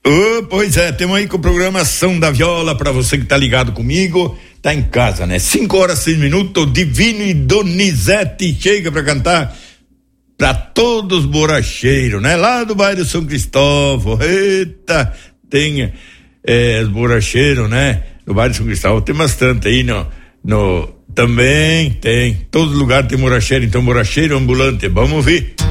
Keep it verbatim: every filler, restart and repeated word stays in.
Oh, pois é, temos aí com a programação da Viola pra você que tá ligado comigo, tá em casa, né? Cinco horas, seis minutos, Divino e Donizete chega pra cantar pra todos os borracheiros, né? Lá do bairro São Cristóvão, eita, tem é, os borracheiros, né? No bairro São Cristóvão, tem bastante aí no, no também tem, todo lugar tem borracheiro, então borracheiro ambulante, vamos ver.